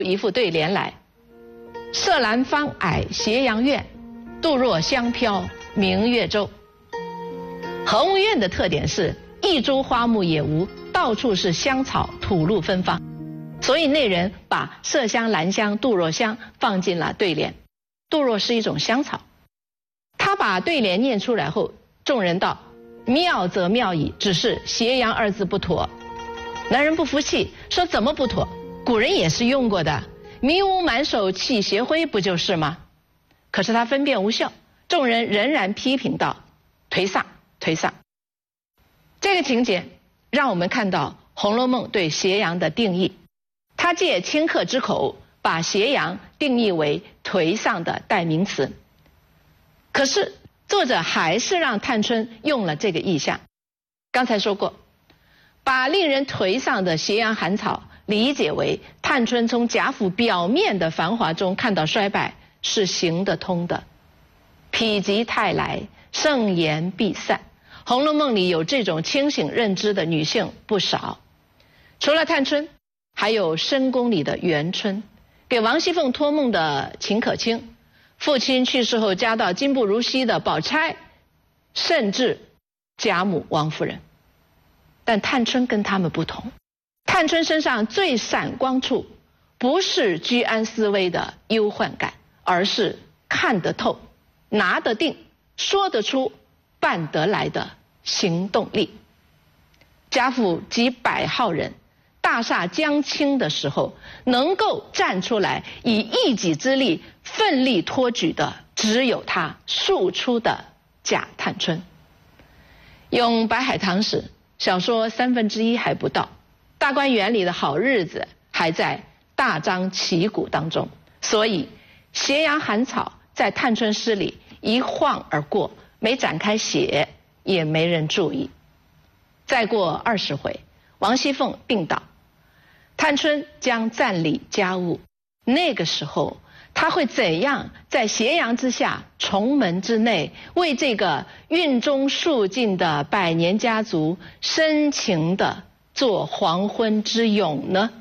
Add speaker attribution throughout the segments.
Speaker 1: 一副对联来：色兰芳霭斜阳院，杜若香飘明月洲。恒芜院的特点是一株花木也无，到处是香草，吐露芬芳。所以内人把麝香、兰香、杜若香放进了对联。杜若是一种香草。他把对联念出来后，众人道：妙则妙矣，只是斜阳二字不妥。男人不服气，说怎么不妥？古人也是用过的，迷雾满手气斜灰不就是吗？可是他分辨无效，众人仍然批评道：颓丧，颓丧。这个情节让我们看到《红楼梦》对斜阳的定义。他借顷刻之口，把斜阳定义为颓丧的代名词。可是作者还是让探春用了这个意象。刚才说过，把令人颓丧的斜阳寒草理解为探春从贾府表面的繁华中看到衰败，是行得通的。否极泰来，盛筵必散。《红楼梦》里有这种清醒认知的女性不少，除了探春，还有深宫里的元春，给王熙凤托梦的秦可卿，父亲去世后家道今不如昔的宝钗，甚至贾母王夫人。但探春跟他们不同，探春身上最闪光处不是居安思危的忧患感，而是看得透、拿得定、说得出、办得来的行动力。贾府几百号人，大厦将倾的时候，能够站出来以一己之力奋力托举的，只有她庶出的贾探春。用白海棠史，小说1/3还不到，大观园里的好日子还在大张旗鼓当中，所以斜阳寒草在探春诗里一晃而过，没展开写，也没人注意。再过20回，王熙凤病倒，探春将暂理家务。那个时候，她会怎样在斜阳之下、重门之内，为这个运中数尽的百年家族深情地做黄昏之咏呢？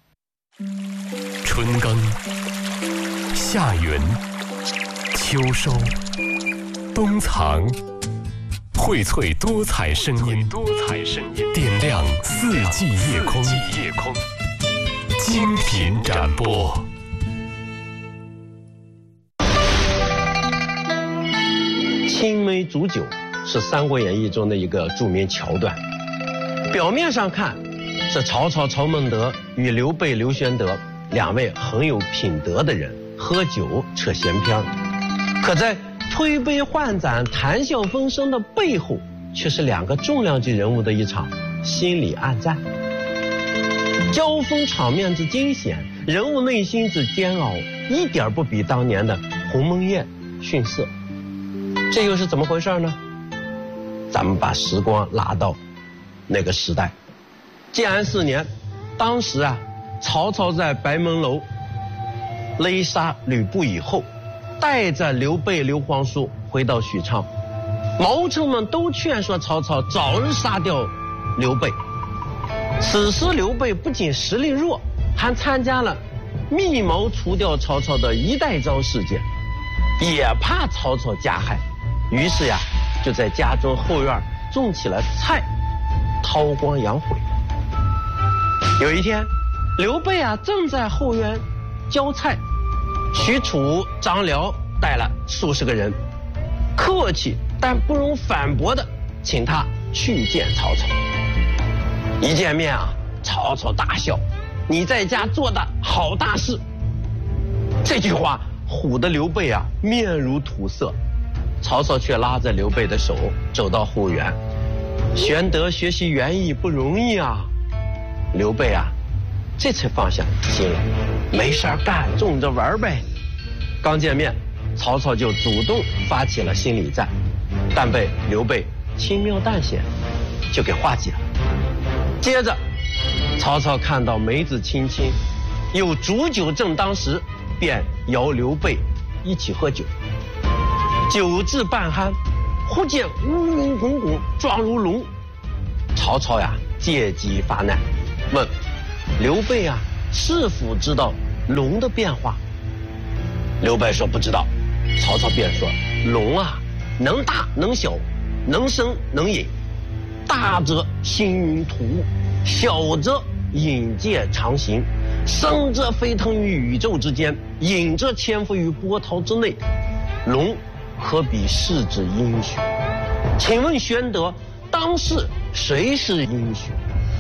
Speaker 2: 春耕、夏耘、秋收、冬藏，荟萃多彩声音，点亮四季夜空，精品展播。
Speaker 3: 青梅煮酒是《三国演义》中的一个著名桥段。表面上看，是曹操曹孟德与刘备刘玄德两位很有品德的人喝酒扯闲篇，可在推杯换盏、谈笑风生的背后，却是两个重量级人物的一场心理暗战。交锋场面之惊险，人物内心之煎熬，一点不比当年的鸿门宴逊色。这又是怎么回事呢？咱们把时光拉到那个时代，建安4年，当时曹操在白门楼勒杀吕布以后，带着刘备、刘皇叔回到许昌，谋臣们都劝说曹操早日杀掉刘备。此时刘备不仅实力弱，还参加了密谋除掉曹操的一代诏事件，也怕曹操加害，于是就在家中后院种起了菜，韬光养晦。有一天，刘备正在后院浇菜，许褚、张辽带了数十个人，客气但不容反驳的请他去见曹操。一见面曹操大笑：“你在家做的好大事。”这句话唬得刘备面如土色。曹操却拉着刘备的手走到后园：“玄德学习园艺不容易啊。”刘备这才放下心来，没事干，种着玩呗。刚见面，曹操就主动发起了心理战，但被刘备轻描淡写就给化解了。接着，曹操看到梅子青青，有煮酒正当时，便邀刘备一起喝酒。酒至半酣，忽见乌云滚滚，状如龙。曹操借机发难，问刘备是否知道龙的变化？刘备说不知道。曹操便说：龙啊，能大能小，能升能隐。大则行云吐雾，小则隐介长行。升则飞腾于宇宙之间，隐则潜伏于波涛之内。龙可比视之英雄。请问玄德，当世谁是英雄？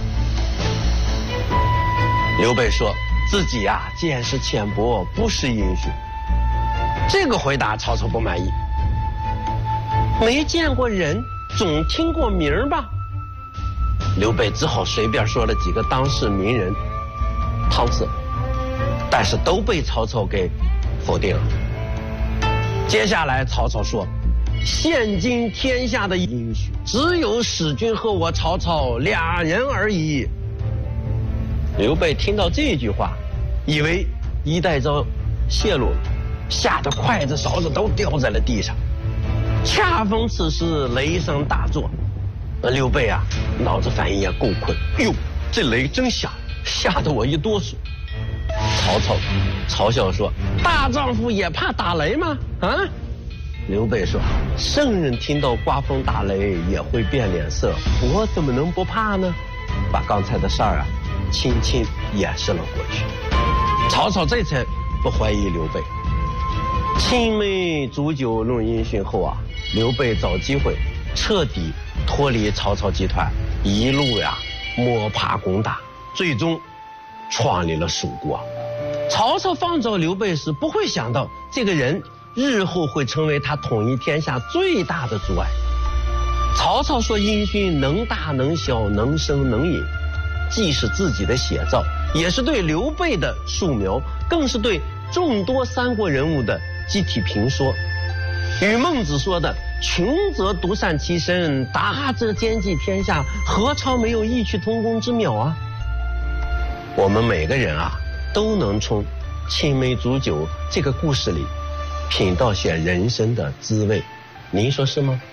Speaker 3: 刘备说自己呀，见识浅薄，不是英雄。这个回答曹操不满意。没见过人，总听过名儿吧？刘备只好随便说了几个当世名人，搪塞，但是都被曹操给否定了。接下来曹操说，现今天下的英雄只有使君和我曹操俩人而已。刘备听到这句话，以为衣带诏泄露了，吓得筷子勺子都掉在了地上。恰逢此时雷声大作，刘备啊，脑子反应也够快，哟，这雷真响，吓得我一哆嗦。曹操嘲笑说：大丈夫也怕打雷吗？啊？刘备说：圣人听到刮风打雷也会变脸色，我怎么能不怕呢？把刚才的事儿啊轻轻掩饰了过去。曹操这才不怀疑刘备。青梅煮酒论英雄后啊，刘备找机会彻底脱离曹操集团，一路摸爬滚打，最终创立了蜀国。曹操放走刘备时，不会想到这个人日后会成为他统一天下最大的阻碍。曹操说英雄能大能小，能升能隐，既是自己的写照，也是对刘备的素描，更是对众多三国人物的集体评说。与孟子说的穷则独善其身，达则兼济天下，何尝没有异曲同工之妙啊？我们每个人啊，都能从青梅煮酒这个故事里品到些人生的滋味，您说是吗？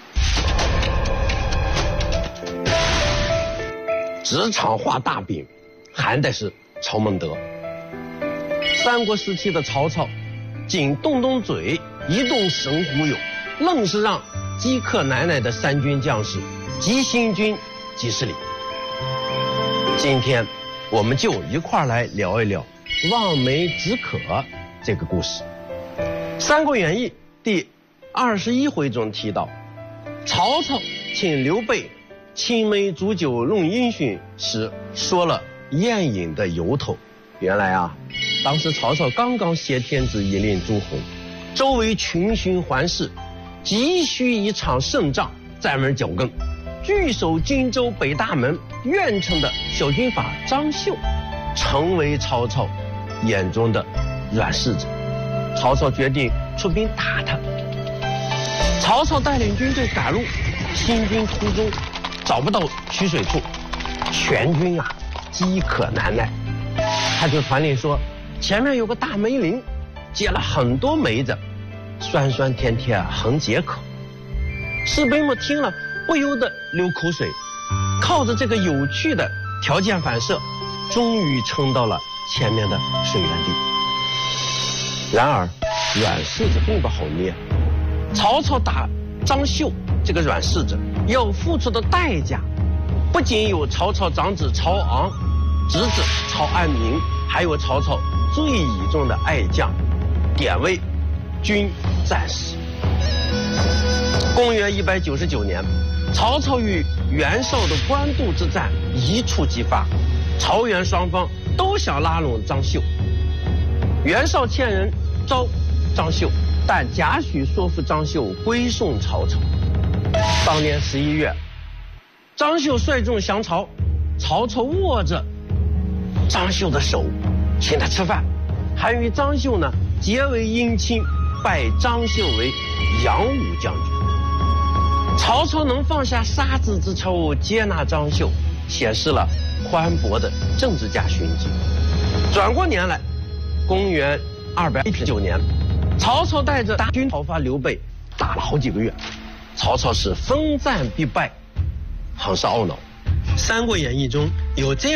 Speaker 3: 职场画大饼，含的是曹孟德。三国时期的曹操，仅动动嘴，一动神虎勇，愣是让饥渴难耐的三军将士急行军几十里。今天我们就一块来聊一聊望梅止渴这个故事。《三国演义》第21回中提到，曹操请刘备青梅煮酒论英雄时，说了宴饮的由头。原来啊，当时曹操刚刚挟天子以令诸侯，周围群雄环视，急需一场胜仗站稳脚跟。据守荆州北大门苑城的小军阀张绣，成为曹操眼中的软柿子。曹操决定出兵打他。曹操带领军队赶路，行军途中找不到取水处，全军啊饥渴难耐。他就传令说，前面有个大梅林，结了很多梅子，酸酸甜甜，很解渴。士兵们听了不由得流口水，靠着这个有趣的条件反射，终于撑到了前面的水源地。然而软柿子并不好捏，曹操打张绣这个软柿子要付出的代价，不仅有曹操长子曹昂、侄子曹安民，还有曹操最倚重的爱将典韦军战士。公元199年，曹操与袁绍的官渡之战一触即发，曹袁双方都想拉拢张绣。袁绍欠人招张绣，但贾诩说服张绣归顺曹操。当年11月，张绣率众降曹，曹操握着张绣的手，请他吃饭，还与张绣呢结为姻亲，拜张绣为扬武将军。曹操能放下杀子之仇，接纳张绣，显示了宽博的政治家勋级。转过年来，公元219年，曹操带着大军讨伐刘备，打了好几个月，曹操是逢战必败，很是懊恼。《三国演义》中有这样